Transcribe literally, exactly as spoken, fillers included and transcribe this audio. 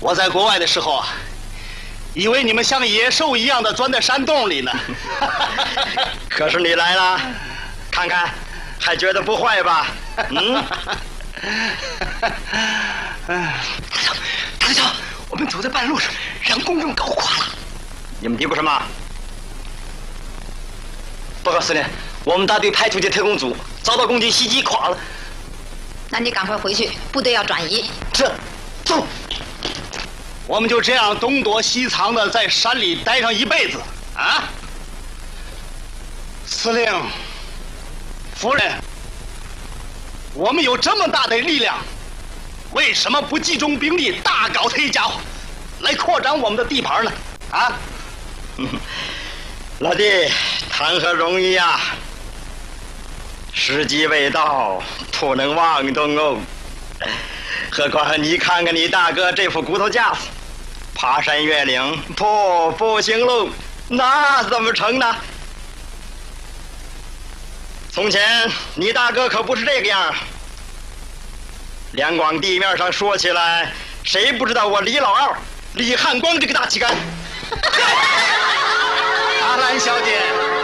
我在国外的时候啊，以为你们像野兽一样的钻在山洞里呢。 可是你来了，看看，还觉得不坏吧？嗯。 大校，大校，我们走在半路上，让公众搞垮了。 你们嘀咕什么？报告司令，我们大队派出的特工组遭到共军袭击垮了。 那你赶快回去，部队要转移。 是，走。 我们就这样东躲西藏的在山里待上一辈子啊！司令、夫人，我们有这么大的力量，为什么不集中兵力大搞他一家伙，来扩张我们的地盘呢？啊！ 嗯，老弟，谈何容易呀！时机未到，不能妄动哦。何况你看看你大哥这副骨头架子，爬山越岭不不行喽，那怎么成呢？从前你大哥可不是这个样，两广地面上说起来，谁不知道我李老二李汉光这个大旗杆？ 阿兰小姐。